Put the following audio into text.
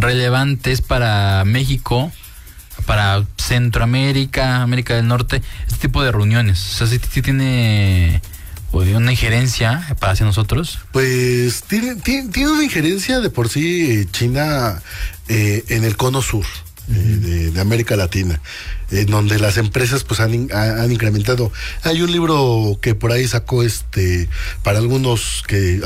relevantes para México, para Centroamérica, América del Norte, este tipo de reuniones? O sea, ¿sí tiene una injerencia para hacia nosotros? Pues tiene una injerencia de por sí China en el cono sur de América Latina, en donde las empresas pues han incrementado. Hay un libro que por ahí sacó para algunos que